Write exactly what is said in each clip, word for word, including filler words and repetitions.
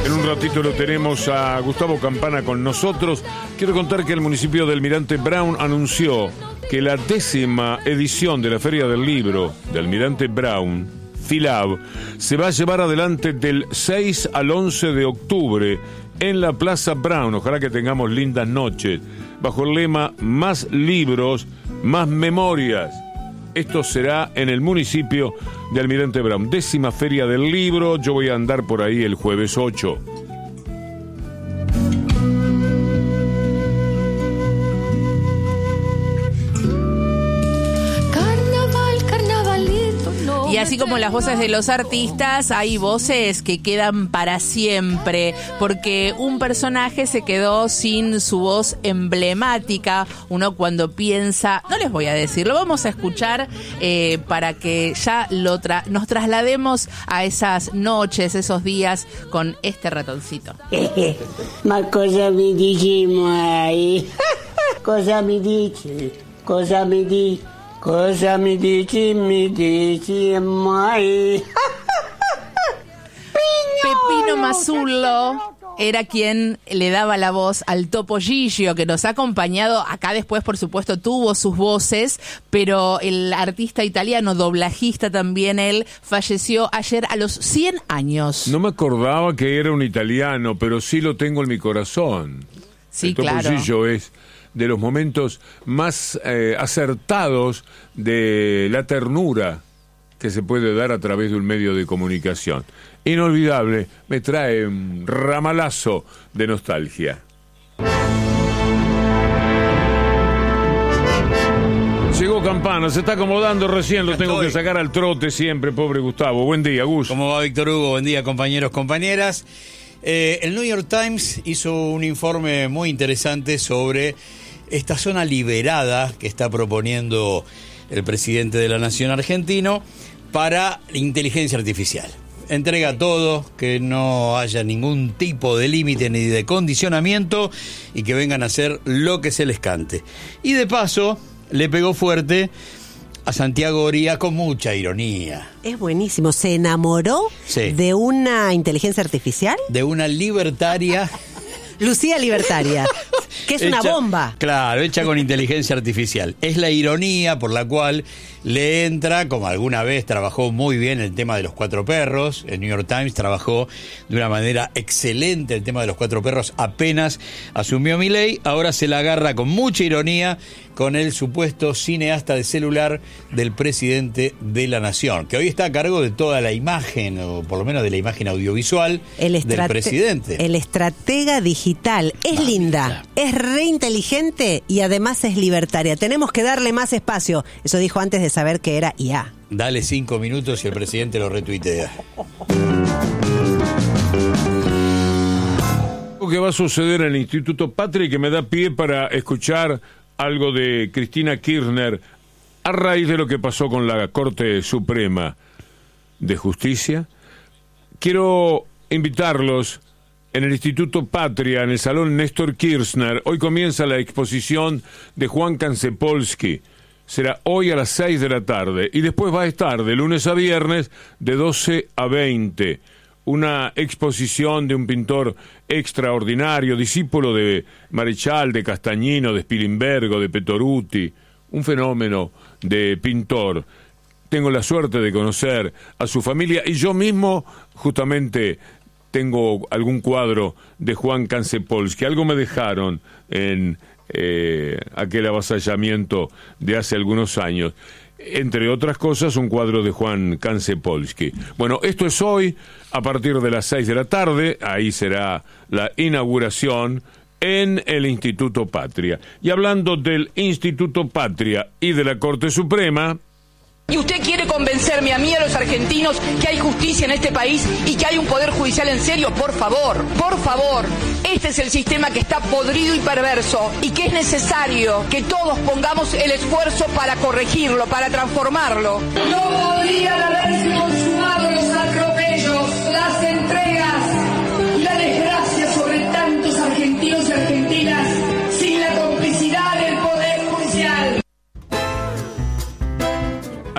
En un ratito lo tenemos a Gustavo Campana con nosotros. Quiero contar que el municipio de Almirante Brown anunció que la décima edición de la Feria del Libro de Almirante Brown, FILAB, se va a llevar adelante del seis al once de octubre en la Plaza Brown. Ojalá que tengamos lindas noches, bajo el lema Más libros, más memorias. Esto será en el municipio de Almirante Brown. Décima Feria del Libro. Yo voy a andar por ahí el jueves ocho. Y así como las voces de los artistas, hay voces que quedan para siempre, porque un personaje se quedó sin su voz emblemática. Uno cuando piensa, no les voy a decir, lo vamos a escuchar eh, para que ya lo tra- nos traslademos a esas noches, esos días con este ratoncito. Ma cosa mi dici mai? Cosa mi dici? Cosa mi dici? Cosa mi dici, mi dici mai? Pepino Mazzulo era quien le daba la voz al Topo Gigio, que nos ha acompañado acá. Después, por supuesto, tuvo sus voces, pero el artista italiano, doblajista también él, falleció ayer a los cien años. No me acordaba que era un italiano, pero sí lo tengo en mi corazón. Sí, el Topo claro. Gigio es de los momentos más eh, acertados de la ternura que se puede dar a través de un medio de comunicación. Inolvidable, me trae un ramalazo de nostalgia. Llegó Campana, se está acomodando recién, lo tengo que sacar al trote siempre, pobre Gustavo. Buen día, Gus. ¿Cómo va, Víctor Hugo? Buen día, compañeros, compañeras. Eh, el New York Times hizo un informe muy interesante sobre esta zona liberada que está proponiendo el presidente de la Nación argentino para inteligencia artificial. Entrega todo, que no haya ningún tipo de límite ni de condicionamiento y que vengan a hacer lo que se les cante. Y de paso, le pegó fuerte a Santiago Oría con mucha ironía. Es buenísimo. ¿Se enamoró Sí. de una inteligencia artificial? De una libertaria... Lucía Libertaria, que es una Hecha- bomba. Claro, hecha con inteligencia artificial. Es la ironía por la cual le entra, como alguna vez trabajó muy bien el tema de los cuatro perros. El New York Times trabajó de una manera excelente el tema de los cuatro perros apenas asumió Milei. Ahora se la agarra con mucha ironía con el supuesto cineasta de celular del presidente de la Nación, que hoy está a cargo de toda la imagen, o por lo menos de la imagen audiovisual El del estrate- presidente. El estratega digital. Es Mamita. linda, es re inteligente y además es libertaria. Tenemos que darle más espacio. Eso dijo antes de saber que era I A. Dale cinco minutos y el presidente lo retuitea. Lo que va a suceder en el Instituto Patria y que me da pie para escuchar algo de Cristina Kirchner a raíz de lo que pasó con la Corte Suprema de Justicia. Quiero invitarlos en el Instituto Patria, en el Salón Néstor Kirchner. Hoy comienza la exposición de Juan Cansepolsky. Será hoy a las seis de la tarde y después va a estar de lunes a viernes de doce a veinte. Una exposición de un pintor extraordinario, discípulo de Marechal, de Castagnino, de Spilimbergo, de Petoruti, un fenómeno de pintor. Tengo la suerte de conocer a su familia y yo mismo justamente tengo algún cuadro de Juan Cansepolsky. Algo me dejaron en eh, aquel avasallamiento de hace algunos años. Entre otras cosas, un cuadro de Juan Cansepolsky. Bueno, esto es hoy, a partir de las seis de la tarde, ahí será la inauguración en el Instituto Patria. Y hablando del Instituto Patria y de la Corte Suprema... ¿Y usted quiere convencerme a mí y a los argentinos que hay justicia en este país y que hay un poder judicial en serio? Por favor, por favor. Este es el sistema que está podrido y perverso y que es necesario que todos pongamos el esfuerzo para corregirlo, para transformarlo. No podrían haberse consumado los atropellos, las entregas y la desgracia sobre tantos argentinos y argentinas sin la complicidad del poder judicial.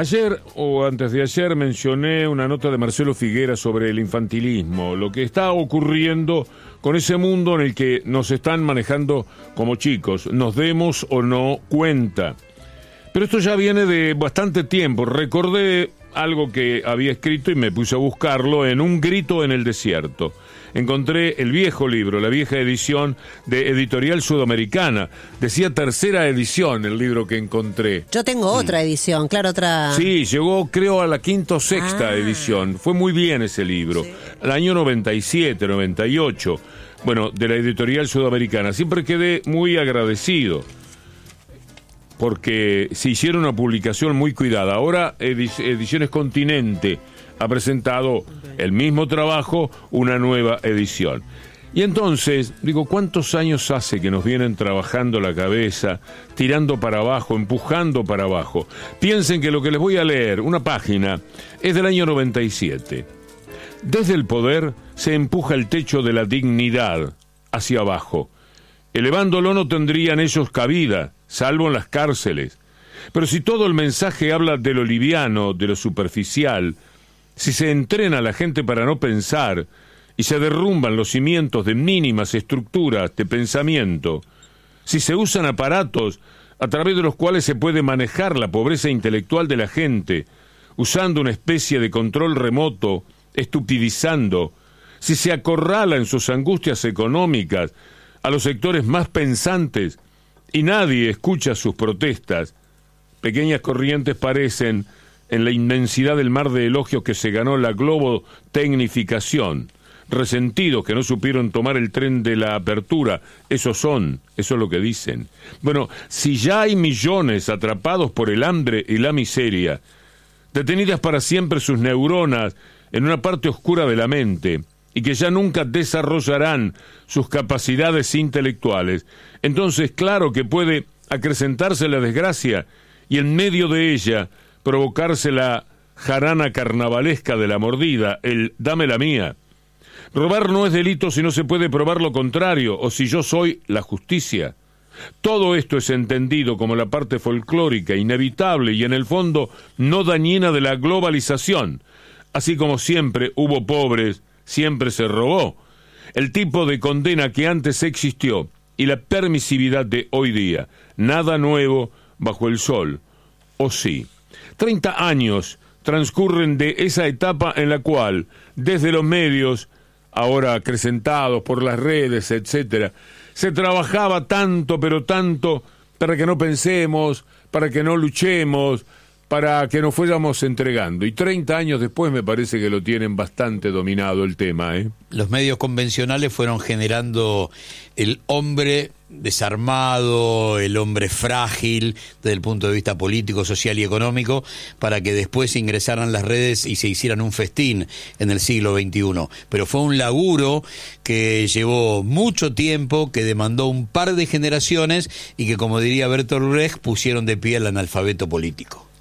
Ayer o antes de ayer mencioné una nota de Marcelo Figuera sobre el infantilismo, lo que está ocurriendo con ese mundo en el que nos están manejando como chicos, nos demos o no cuenta. Pero esto ya viene de bastante tiempo. Recordé algo que había escrito y me puse a buscarlo en Un grito en el desierto. Encontré el viejo libro, la vieja edición de Editorial Sudamericana. Decía tercera edición el libro que encontré. Yo tengo otra edición, claro, otra... Sí, llegó creo a la quinta o sexta ah. edición. Fue muy bien ese libro. Sí. El año noventa y siete, noventa y ocho. Bueno, de la Editorial Sudamericana. Siempre quedé muy agradecido, porque se hicieron una publicación muy cuidada. Ahora Edic- Ediciones Continente ha presentado el mismo trabajo, una nueva edición. Y entonces, digo, ¿cuántos años hace que nos vienen trabajando la cabeza, tirando para abajo, empujando para abajo? Piensen que lo que les voy a leer, una página, es del año noventa y siete. Desde el poder se empuja el techo de la dignidad hacia abajo. Elevándolo no tendrían ellos cabida, salvo en las cárceles. Pero si todo el mensaje habla de lo liviano, de lo superficial, si se entrena a la gente para no pensar y se derrumban los cimientos de mínimas estructuras de pensamiento, si se usan aparatos a través de los cuales se puede manejar la pobreza intelectual de la gente, usando una especie de control remoto, estupidizando, si se acorrala en sus angustias económicas a los sectores más pensantes y nadie escucha sus protestas, pequeñas corrientes parecen, en la inmensidad del mar de elogios que se ganó la globotecnificación, resentidos que no supieron tomar el tren de la apertura, esos son, eso es lo que dicen. Bueno, si ya hay millones atrapados por el hambre y la miseria, detenidas para siempre sus neuronas en una parte oscura de la mente, y que ya nunca desarrollarán sus capacidades intelectuales, entonces claro que puede acrecentarse la desgracia y en medio de ella provocarse la jarana carnavalesca de la mordida, el dame la mía. Robar no es delito si no se puede probar lo contrario, o si yo soy la justicia. Todo esto es entendido como la parte folclórica, inevitable y en el fondo no dañina de la globalización. Así como siempre hubo pobres, siempre se robó. El tipo de condena que antes existió y la permisividad de hoy día. Nada nuevo bajo el sol. ¿O sí? Treinta años transcurren de esa etapa en la cual, desde los medios, ahora acrecentados por las redes, etcétera, se trabajaba tanto, pero tanto, para que no pensemos, para que no luchemos, para que nos fuéramos entregando. Y treinta años después me parece que lo tienen bastante dominado el tema, ¿eh? Los medios convencionales fueron generando el hombre desarmado, el hombre frágil desde el punto de vista político, social y económico, para que después ingresaran las redes y se hicieran un festín en el siglo veintiuno. Pero fue un laburo que llevó mucho tiempo, que demandó un par de generaciones y que, como diría Bertolt Brecht, pusieron de pie al analfabeto político.